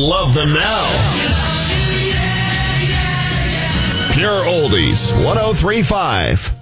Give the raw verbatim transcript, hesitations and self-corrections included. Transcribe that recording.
love them now. Pure Oldies, one oh three point five.